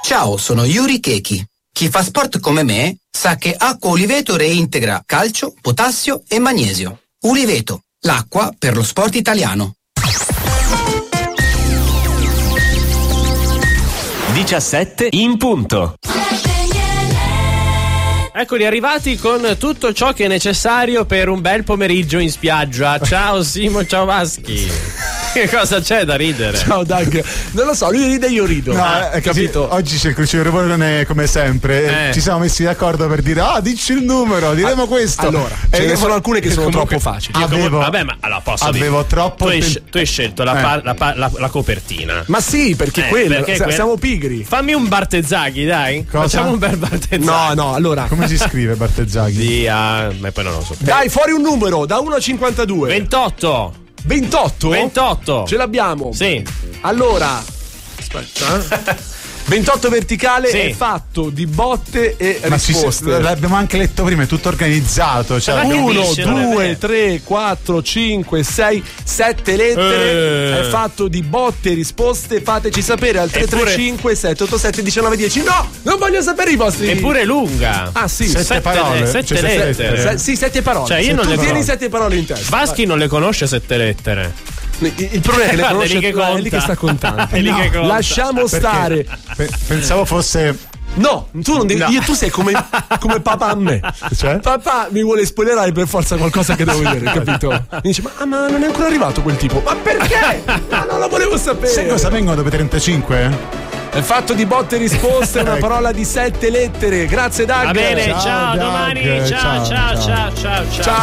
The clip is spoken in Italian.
Ciao, sono Yuri Keki. Chi fa sport come me sa che Acqua Uliveto reintegra calcio, potassio e magnesio. Uliveto, l'acqua per lo sport italiano. 17 in punto. Eccoli arrivati con tutto ciò che è necessario per un bel pomeriggio in spiaggia. Ciao Simo, ciao Vaschi. Che cosa c'è da ridere? Ciao Doug, non lo so, lui ride e io rido. No, hai capito? Oggi c'è il cruciverone come sempre. Ci siamo messi d'accordo per dire: dici il numero, diremo questo. Allora, ce ne sono alcune che sono troppo facili. Vabbè, ma allora posso dire. Avevo troppo. Tu hai scelto la copertina. Ma sì, perché siamo pigri. Fammi un Bartezzaghi, dai. Cosa? Facciamo un bel Bartezzaghi. No, allora. Come si scrive Bartezzaghi? Ma poi non lo so. Dai, fuori un numero, da 1 a 52. 28. 28? Ce l'abbiamo. Sì. Allora, aspetta. 28 verticale è fatto di botte e risposte. L'abbiamo anche letto prima, è tutto organizzato. Cioè 1, 2, 3, 4, 5, 6, 7 lettere. È fatto di botte e risposte. Fateci sapere al 335 787 1910. No, non voglio sapere i vostri. Eppure lunga. Ah sì, 7 parole. 7 lettere. Sì, 7 parole. Cioè io non tu le tieni 7 parole in testa. Vaschi non le conosce 7 lettere. Il problema è che le conosce, è lì che sta contando. Lasciamo stare. Pensavo fosse. No, tu non devi. Tu sei come papà a me. Cioè? Papà mi vuole spoilerare per forza qualcosa che devo vedere, capito? Mi dice: ma non è ancora arrivato quel tipo. Ma perché? Ma non lo volevo sapere. Sai cosa vengono dopo 35? È fatto di botte e risposte, una parola di 7 lettere. Grazie Doug. Va bene, ciao, Doug. domani. Ciao.